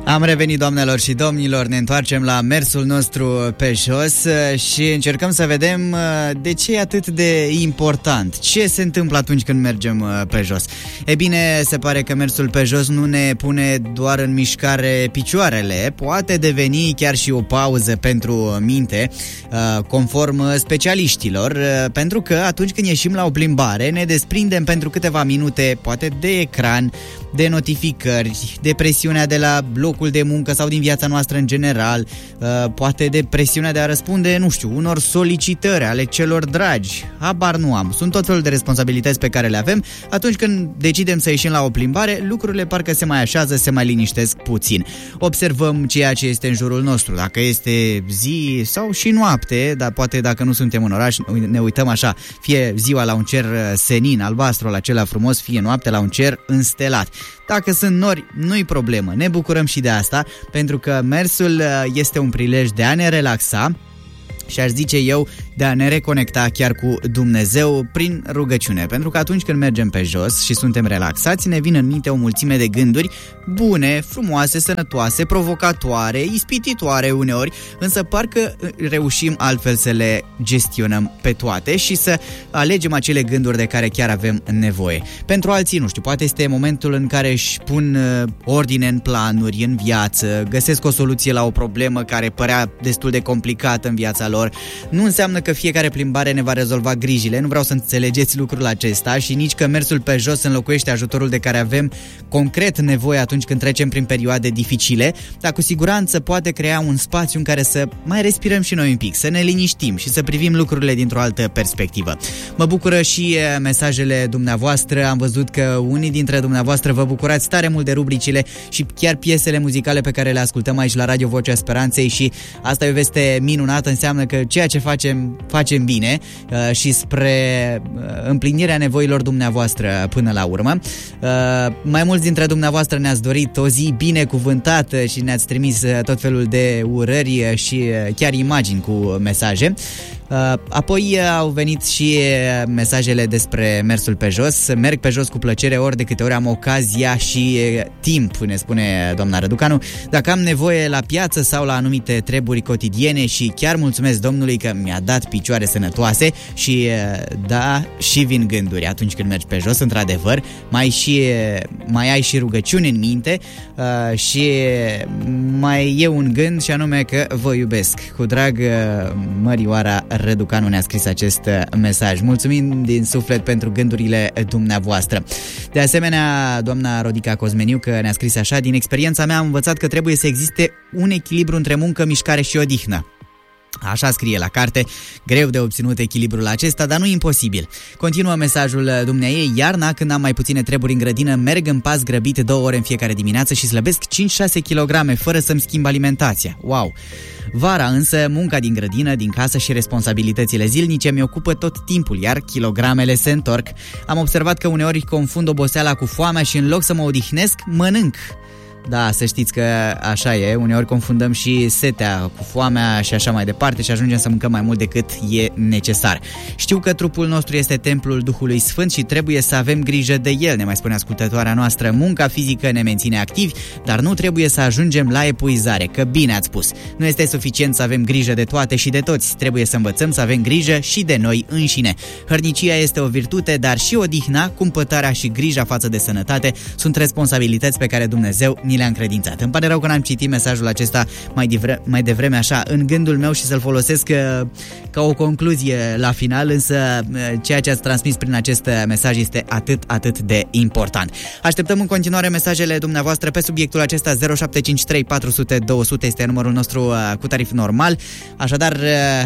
Am revenit, doamnelor și domnilor, ne întoarcem la mersul nostru pe jos și încercăm să vedem de ce e atât de important. Ce se întâmplă atunci când mergem pe jos? E bine, se pare că mersul pe jos nu ne pune doar în mișcare picioarele, poate deveni chiar și o pauză pentru minte, conform specialiștilor, pentru că atunci când ieșim la o plimbare, ne desprindem pentru câteva minute, poate de ecran, de notificări, de presiunea de la locul de muncă sau din viața noastră în general, poate de presiunea de a răspunde, nu știu, unor solicitări ale celor dragi. Habar nu am. Sunt tot felul de responsabilități pe care le avem. Atunci când decidem să ieșim la o plimbare, lucrurile parcă se mai așează, se mai liniștesc puțin. Observăm ceea ce este în jurul nostru, dacă este zi sau și noapte, dar poate dacă nu suntem în oraș, ne uităm așa, fie ziua la un cer senin, albastru, la acela frumos, fie noapte la un cer înstelat. Dacă sunt nori, nu-i problemă, ne bucurăm și de asta, pentru că mersul este un prilej de a ne relaxa și aș zice eu de a ne reconecta chiar cu Dumnezeu prin rugăciune, pentru că atunci când mergem pe jos și suntem relaxați, ne vin în minte o mulțime de gânduri bune, frumoase, sănătoase, provocatoare, ispititoare uneori, însă parcă reușim altfel să le gestionăm pe toate și să alegem acele gânduri de care chiar avem nevoie. Pentru alții, nu știu, poate este momentul în care își pun ordine în planuri, în viață, găsesc o soluție la o problemă care părea destul de complicată în viața lor. Nu înseamnă că fiecare plimbare ne va rezolva grijile, nu vreau să înțelegeți lucrul acesta și nici că mersul pe jos înlocuiește ajutorul de care avem concret nevoie atunci când trecem prin perioade dificile, dar cu siguranță poate crea un spațiu în care să mai respirăm și noi un pic, să ne liniștim și să privim lucrurile dintr-o altă perspectivă. Mă bucură și mesajele dumneavoastră, am văzut că unii dintre dumneavoastră vă bucurați tare mult de rubricile și chiar piesele muzicale pe care le ascultăm aici la Radio Vocea Speranței și asta e o veste minunată, înseamnă că ceea ce facem bine și spre împlinirea nevoilor dumneavoastră până la urmă. Mai mulți dintre dumneavoastră ne-ați dorit o zi binecuvântată și ne-ați trimis tot felul de urări și chiar imagini cu mesaje. Apoi au venit și mesajele despre mersul pe jos. Merg pe jos cu plăcere ori de câte ori am ocazia și timp, ne spune doamna Răducanu, dacă am nevoie la piață sau la anumite treburi cotidiene și chiar mulțumesc Domnului că mi-a dat picioare sănătoase și da, și vin gânduri atunci când mergi pe jos, într-adevăr, mai ai și rugăciuni în minte și mai e un gând și anume că vă iubesc. Cu drag, Mărioara Răducanu ne-a scris acest mesaj. Mulțumim din suflet pentru gândurile dumneavoastră. De asemenea, doamna Rodica Cosmeniu că ne-a scris așa: din experiența mea am învățat că trebuie să existe un echilibru între muncă, mișcare și odihnă. Așa scrie la carte, greu de obținut echilibrul acesta, dar nu imposibil. Continuă mesajul dumneaei: iarna, când am mai puține treburi în grădină, merg în pas grăbit 2 ore în fiecare dimineață și slăbesc 5-6 kg fără să-mi schimb alimentația. Wow! Vara însă, munca din grădină, din casă și responsabilitățile zilnice mi ocupă tot timpul, iar kilogramele se întorc. Am observat că uneori confund oboseala cu foamea și în loc să mă odihnesc, mănânc. Da, să știți că așa e, uneori confundăm și setea cu foamea și așa mai departe și ajungem să mâncăm mai mult decât e necesar. Știu că trupul nostru este templul Duhului Sfânt și trebuie să avem grijă de el, ne mai spune ascultătoarea noastră. Munca fizică ne menține activi, dar nu trebuie să ajungem la epuizare, că bine ați spus. Nu este suficient să avem grijă de toate și de toți, trebuie să învățăm să avem grijă și de noi înșine. Hărnicia este o virtute, dar și odihna, cumpătarea și grija față de sănătate sunt responsabilități pe care Dumnezeu ni le-a încredințat. Îmi pare rău că n-am citit mesajul acesta mai devreme așa în gândul meu și să-l folosesc ca o concluzie la final, însă ceea ce ați transmis prin acest mesaj este atât de important. Așteptăm în continuare mesajele dumneavoastră pe subiectul acesta. 0753 400 200 este numărul nostru cu tarif normal. Așadar,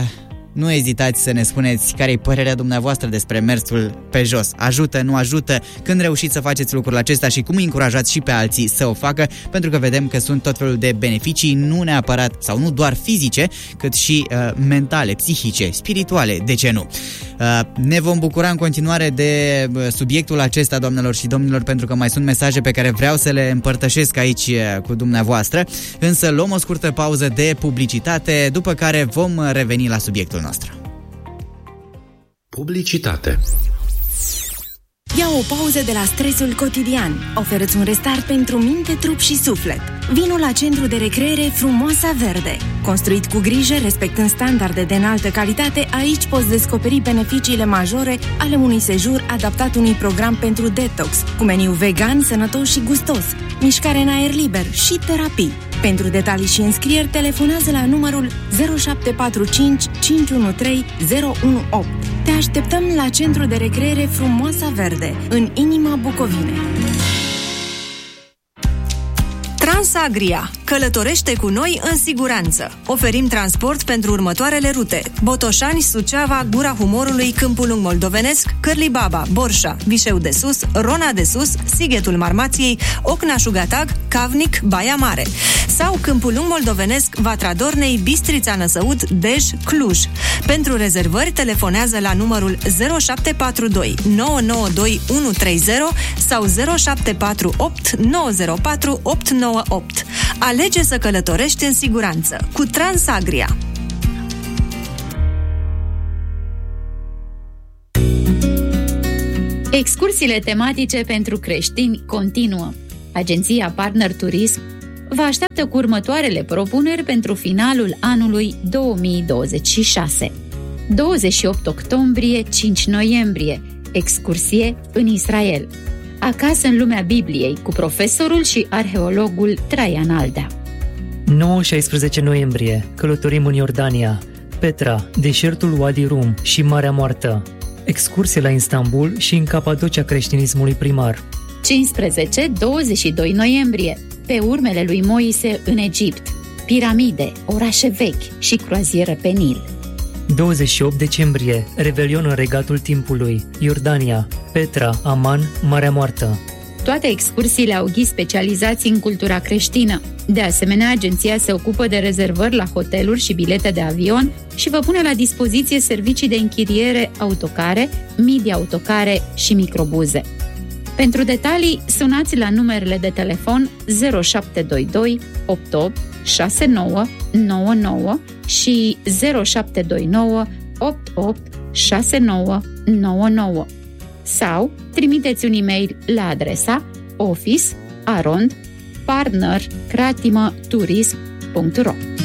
nu ezitați să ne spuneți care e părerea dumneavoastră despre mersul pe jos. Ajută, nu ajută? Când reușiți să faceți lucrul acesta și cum îi încurajați și pe alții să o facă? Pentru că vedem că sunt tot felul de beneficii, nu neapărat sau nu doar fizice, cât și mentale, psihice, spirituale, de ce nu? Ne vom bucura în continuare de subiectul acesta, doamnelor și domnilor, pentru că mai sunt mesaje pe care vreau să le împărtășesc aici cu dumneavoastră, însă luăm o scurtă pauză de publicitate, după care vom reveni la subiectul nostru. Publicitate. Ia o pauză de la stresul cotidian. Oferă-ți un restart pentru minte, trup și suflet. Vino la Centru de Recreere Frumoasa Verde. Construit cu grijă, respectând standarde de înaltă calitate, aici poți descoperi beneficiile majore ale unui sejur adaptat unui program pentru detox, cu meniu vegan, sănătos și gustos, mișcare în aer liber și terapii. Pentru detalii și înscrieri, telefonează la numărul 0745 513 018. Te așteptăm la Centru de Recreere Frumoasa Verde, în inima Bucovinei. Transagria. Călătorește cu noi în siguranță. Oferim transport pentru următoarele rute: Botoșani, Suceava, Gura Humorului, Câmpul Lung Moldovenesc, Cârlibaba, Borșa, Vișeu de Sus, Rona de Sus, Sighetul Marmației, Ocna-Șugatag, Cavnic, Baia Mare. Sau Câmpul Lung Moldovenesc, Vatra Dornei, Bistrița Năsăud, Dej, Cluj. Pentru rezervări, telefonează la numărul 0742 992 130 sau 0748 904 898. Alege să călătorești în siguranță cu Transagria. Excursiile tematice pentru creștini continuă. Agenția Partner Turism vă așteaptă cu următoarele propuneri pentru finalul anului 2026. 28 octombrie, 5 noiembrie, excursie în Israel. Acasă în lumea Bibliei, cu profesorul și arheologul Traian Aldea. 9-16 noiembrie, călătorim în Iordania, Petra, deșertul Wadi Rum și Marea Moartă. Excursie la Istanbul și în Capadocia creștinismului primar. 15-22 noiembrie, pe urmele lui Moise în Egipt, piramide, orașe vechi și croazieră pe Nil. 28 decembrie, Revelion în Regatul Timpului, Iordania, Petra, Aman, Marea Moartă. Toate excursiile au ghizi specializați în cultura creștină. De asemenea, agenția se ocupă de rezervări la hoteluri și bilete de avion și vă pune la dispoziție servicii de închiriere autocare, mii de autocare și microbuze. Pentru detalii, sunați la numerele de telefon 0722 88 69 99 și 0729 88 69 99 sau trimiteți un e-mail la adresa office@partnercreatimăturism.ro.